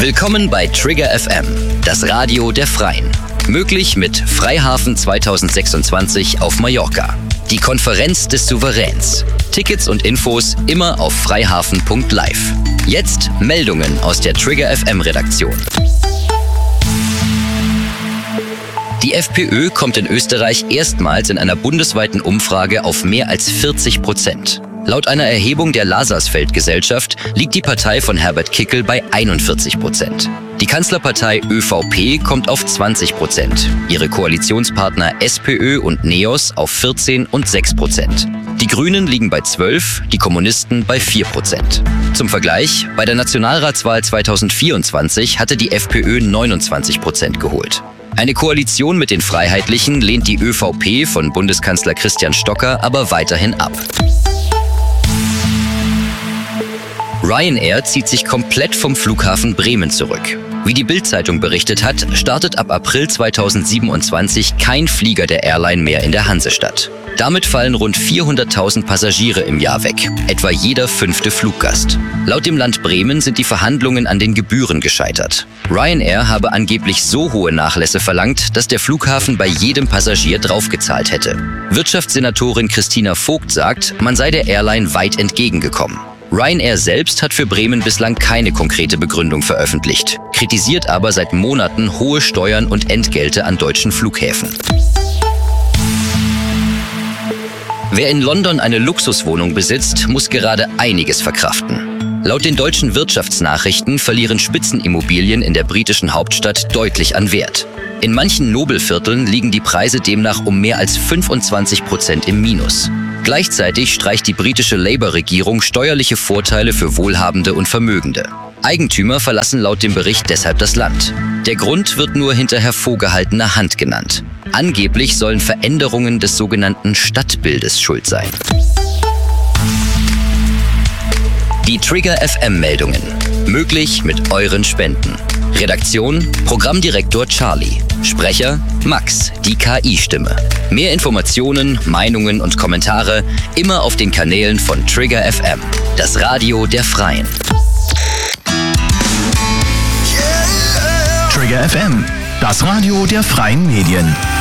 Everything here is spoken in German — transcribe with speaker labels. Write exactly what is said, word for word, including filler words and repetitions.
Speaker 1: Willkommen bei Trigger F M, das Radio der Freien. Möglich mit Freihafen zweitausendsechsundzwanzig auf Mallorca. Die Konferenz des Souveräns. Tickets und Infos immer auf freihafen punkt live. Jetzt Meldungen aus der Trigger F M-Redaktion. Die FPÖ kommt in Österreich erstmals in einer bundesweiten Umfrage auf mehr als vierzig Prozent. Laut einer Erhebung der Lazarsfeld-Gesellschaft liegt die Partei von Herbert Kickl bei einundvierzig Prozent. Die Kanzlerpartei ÖVP kommt auf zwanzig Prozent, ihre Koalitionspartner SPÖ und NEOS auf vierzehn und sechs Prozent. Die Grünen liegen bei zwölf, die Kommunisten bei vier Prozent. Zum Vergleich, bei der Nationalratswahl zweitausendvierundzwanzig hatte die FPÖ neunundzwanzig Prozent geholt. Eine Koalition mit den Freiheitlichen lehnt die ÖVP von Bundeskanzler Christian Stocker aber weiterhin ab. Ryanair zieht sich komplett vom Flughafen Bremen zurück. Wie die Bild-Zeitung berichtet hat, startet ab April zweitausendsiebenundzwanzig kein Flieger der Airline mehr in der Hansestadt. Damit fallen rund vierhunderttausend Passagiere im Jahr weg, etwa jeder fünfte Fluggast. Laut dem Land Bremen sind die Verhandlungen an den Gebühren gescheitert. Ryanair habe angeblich so hohe Nachlässe verlangt, dass der Flughafen bei jedem Passagier draufgezahlt hätte. Wirtschaftssenatorin Christina Vogt sagt, man sei der Airline weit entgegengekommen. Ryanair selbst hat für Bremen bislang keine konkrete Begründung veröffentlicht, kritisiert aber seit Monaten hohe Steuern und Entgelte an deutschen Flughäfen. Wer in London eine Luxuswohnung besitzt, muss gerade einiges verkraften. Laut den deutschen Wirtschaftsnachrichten verlieren Spitzenimmobilien in der britischen Hauptstadt deutlich an Wert. In manchen Nobelvierteln liegen die Preise demnach um mehr als fünfundzwanzig Prozent im Minus. Gleichzeitig streicht die britische Labour-Regierung steuerliche Vorteile für Wohlhabende und Vermögende. Eigentümer verlassen laut dem Bericht deshalb das Land. Der Grund wird nur hinter hervorgehaltener Hand genannt. Angeblich sollen Veränderungen des sogenannten Stadtbildes schuld sein. Die Trigger F M-Meldungen. Möglich mit euren Spenden. Redaktion: Programmdirektor Charlie. Sprecher: Max, die K I-Stimme. Mehr Informationen, Meinungen und Kommentare immer auf den Kanälen von Trigger F M, das Radio der Freien.
Speaker 2: Trigger F M, das Radio der Freien Medien.